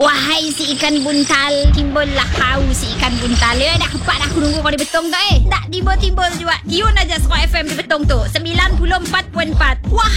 Wahai si ikan buntal, timbullah kau si ikan buntal. Dah kepat aku nunggu kau di Betong tu Tak timbul-timbul juga. Tune aja Suara FM di Betong tu 94.4. Wah